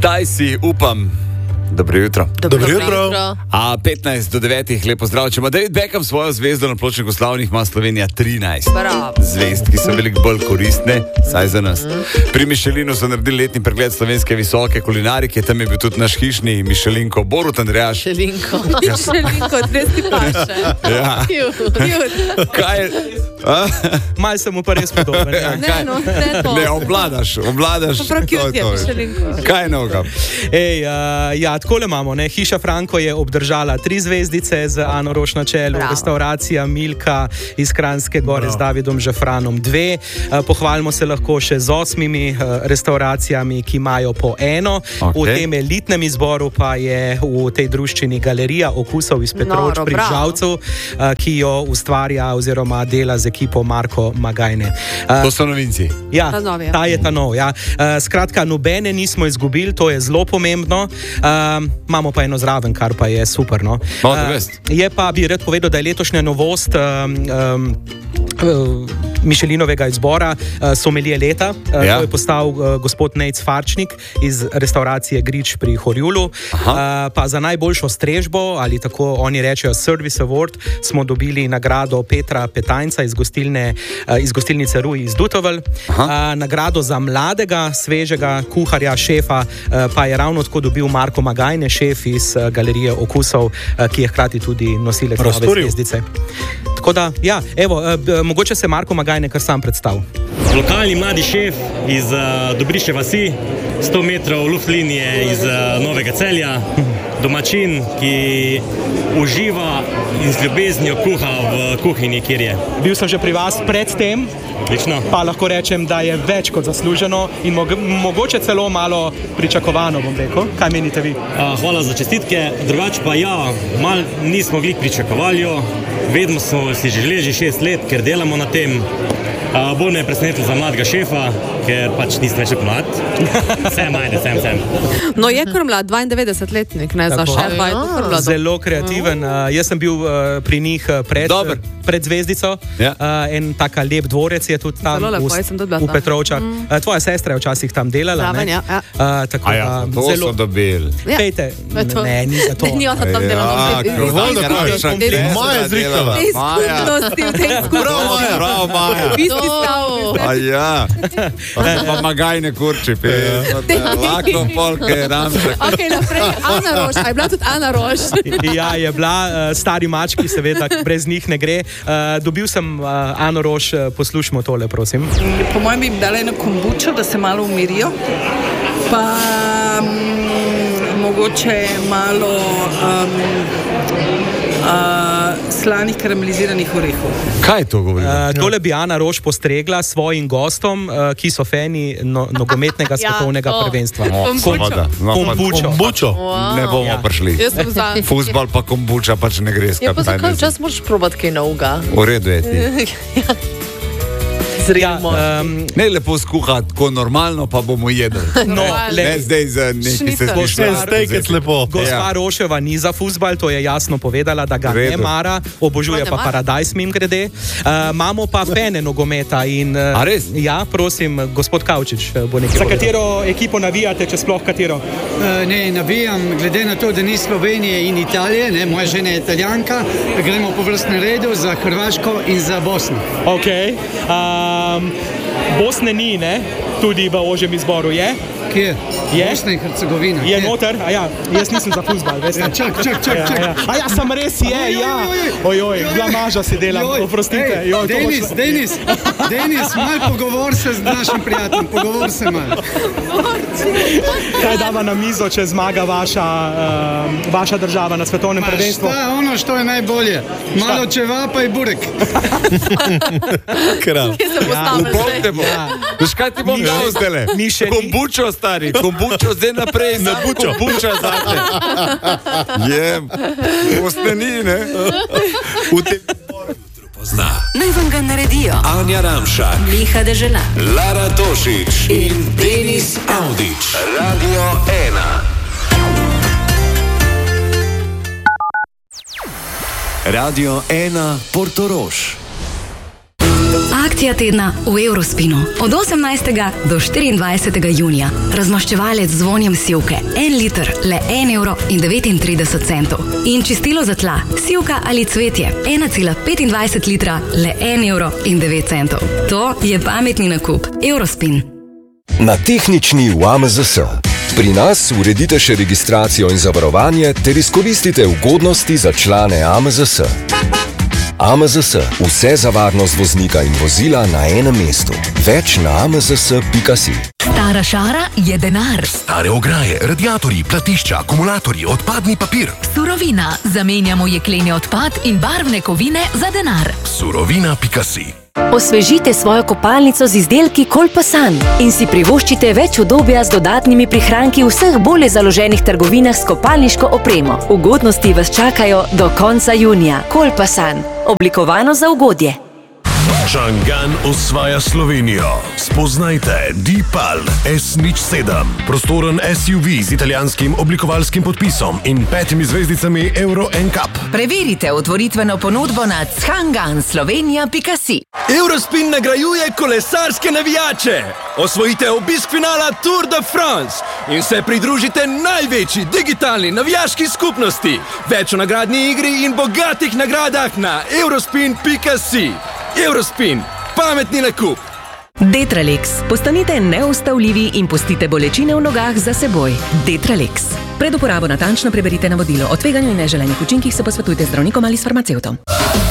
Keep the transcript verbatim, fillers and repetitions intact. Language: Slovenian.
Zdaj si upam. Dobro jutro. Dobro, Dobro jutro. jutro. A petnajst do devetih, lepo zdrav. Če ima David Beckham svojo zvezdo na pločniku slavnih, ima Slovenija trinajst Bravo. zvezd, ki so veliko bolj koristne, saj za nas. Pri Michelinu so naredili letni pregled slovenske visoke kulinarike, tam je bil tudi naš hišni Michelinko Borut Andrejaš. Michelinko. Michelinko, res ti paše. Ja. Kaj je? Mal sem mu pa res podoben. Ja. Ne, no, ne to. Ne, obvladaš, obvladaš. Prav cute je Michelinko. Kaj je novega? Ej, uh, ja, takole imamo, ne? Hiša Franko je obdržala tri zvezdice z Ano Roš na čelu, Bravo. Restauracija Milka iz Kranjske Gore z Davidom Žafranom dve. Uh, pohvalimo se lahko še z osmimi uh, restauracijami, ki imajo po eno. Okay. V tem elitnem izboru pa je v tej druščini Galerija okusov iz Petrovč Noro, pri bravo. Žalcu, uh, ki jo ustvarja oziroma dela z ekipo Marko Magajne. Uh, To so novinci. Ja, Ta nov, ja. ta je ta nov. Ja. Uh, skratka, nobene nismo izgubili, to je zelo pomembno. Uh, imamo pa eno zraven, kar pa je super. No. No, the best. je pa, bi rad povedal, da je letošnja novost um, um, uh, Michelinovega izbora uh, somelije leta. Uh, Ja. To je postal uh, gospod Nejc Farčnik iz restauracije Grič pri Horjulu. Uh, pa za najboljšo strežbo, ali tako oni rečejo Service Award, smo dobili nagrado Petra Petajnca iz, gostilne, uh, iz gostilnice Ruj iz Dutovelj. Uh, nagrado za mladega, svežega kuharja, šefa, uh, pa je ravno tako dobil Marko Magajne, šef iz uh, Galerije okusov, uh, ki je hkrati tudi nosilec nove Razturil. zvezdice. Tako da, ja, evo, uh, b- mogoče se Marko Magajne kar sam predstav. Lokalni mladi šef iz uh, Dobrišče vasi, sto metrov luftlinije iz uh, Novega Celja, domačin, ki uživa in z ljubeznijo kuha v kuhinji, kjer je. Bil sem že pri vas predtem, Odlično. pa lahko rečem, da je več kot zasluženo in mog- mogoče celo malo pričakovano, bom rekel. Kaj menite vi? Uh, hvala za čestitke, drugače pa ja, mal nismo glih pričakovali jo, vedno smo si želeli že šest let, ker delamo na tem. Uh, bolj me je presenetilo za mladega šefa, ker pač nisem več mlad. Sem, ajde, sem, sem. No, je kar mlad, dvaindevetdesetletnik, ne, za Tako. šefa je to kar mlado. Zelo kreativen. Uh, jaz sem bil uh, pri njih uh, pred, Dober. pred zvezdico. Ja. Uh, en taka lep dvorec je tudi tam Zelo lepo, v, jaz sem tudi bila v tam. Petrovčah. Mm. Uh, tvoja sestra je včasih tam delala. Zraven, ne? ja, ja. Uh, tako, A ja, da, to zelo... so dobili. Ja. Pejte, Je to- ne, ni za to. Ni ona tam delala. Ja, Hvala, da kažeš. Maja je zrihtala. Te skupnosti, v tej skupnosti. Prav, Maja. V isti stavbi. A ja, pa Magajne kurči, pe. Lako polke, ramšek. Ok, naprej, Ana Roš, a je bila tudi Ana Roš? Ja, je bila uh, stari mački, seveda, brez njih ne gre. Uh, dobil sem uh, Ano Roš, uh, poslušajmo tole, prosim. Po mojem bi jim dala eno kombučo, da se malo umirijo, pa mm, mogoče malo um, uh, slanih karameliziranih orehov. Kaj to govori? Uh, tole bi Ana Roš postregla svojim gostom, uh, ki so fani no, nogometnega svetovnega to. prvenstva. Seveda. No, pa- Kombučo. Kombučo. Ne bomo Ja. prišli. Jaz sem za. Futbal pa kombuča pač ne gre Ja, skupaj. pa zakaj ne. včasih moraš probati kaj novega? V redu je ti. Ja, Zremo. um, Ne lepo skuhati, tako normalno, pa bomo jedli. no, Ne le, zdaj za neki se Šnicel. zdiš. Stejkec lepo. Gospa Ja. Roševa ni za fuzbal, to je jasno povedala, da ga V redu. ne mara, obožuje Ne pa mara? Paradise, mim grede. Uh, imamo pa fene nogometa in... Uh, A res? Ja, prosim, gospod Kavčič uh, bo nekaj. Za katero ekipo navijate, če sploh katero? Eh, Ne, navijam, glede na to, da ni Slovenije in Italije, ne, moja žena je Italijanka, gremo po vrstnem redu za Hrvaško in za Bosno. Ok. Um, Bosne ni, ne? Tudi v ožjem izboru je. Kje? Je? Bosna in Hercegovina. Je Kje? noter, a ja, jaz nisem za fuzbal, veste. Ja, čak, čak, čak, Ja, čak. ja. A ja, sem res je, Oj, oj, ja. oj, Ojoj, blamaža si delam, Joj, oprostite. ej, Joj, to bo Denis, šlo. Denis, Denis, mal pogovor se z našim prijateljem, pogovor se mal. Kaj dava na mizo, če zmaga vaša, uh, vaša država na svetovnem Pa prvenstvu? šta je ono što je najbolje? Malo čevapa i burek. Kralj. Kje se postavlja zdaj? Upomte bo. Veš kaj ti bom Mi dal še- zdaj? mi še ni- Kombučo, stari, kombučo, zdaj naprej, na bučo. Kombuča zate. Je, Bosne ni, ne? V tem Zna. Naj vam ga naredijo Anja Ramšak, Miha Deželan. Lara Tošič in Denis Avdić. Radio ena. Radio ena Portorož. Akcija tedna v Eurospinu. Od osemnajstega do štiriindvajsetega junija. Razmaščevalec z vonjem sivke. En liter, le en evro in devetintrideset centov. In čistilo za tla, sivka ali cvetje. ena cela petindvajset litra, le en evro in devet centov. To je pametni nakup. Eurospin. Na tehnični v A M Z S. Pri nas uredite še registracijo in zavarovanje ter izkoristite ugodnosti za člane A M Z S. A M Z S. Vse za varnost voznika in vozila na enem mestu. Več na a m z s pika si. Stara šara je denar. Stare ograje, radiatorji, platišča, akumulatorji, odpadni papir. Surovina. Zamenjamo jekleni odpad in barvne kovine za denar. Surovina pika si. Osvežite svojo kopalnico z izdelki Kolpasan in si privoščite več udobja z dodatnimi prihranki v vseh bolje založenih trgovinah s kopalniško opremo. Ugodnosti vas čakajo do konca junija. Kolpasan. Oblikovano za ugodje. Changan osvaja Slovenijo. Spoznajte Deepal S nič sedem. Prostoren S U V z italijanskim oblikovalskim podpisom in petimi zvezdicami Euro N C A P. Preverite otvoritveno ponudbo na changan slovenija pika si. Eurospin nagrajuje kolesarske navijače. Osvojite obisk finala Tour de France in se pridružite največji digitalni navijaški skupnosti. Več o nagradni igri in bogatih nagradah na eurospin pika si. Eurospin. Pametni nakup. Detralex. Postanite neustavljivi in pustite bolečine v nogah za seboj. Detralex. Pred uporabo natančno preberite navodilo. O tveganju in neželenih učinkih se posvetujte z zdravnikom ali s farmacevtom.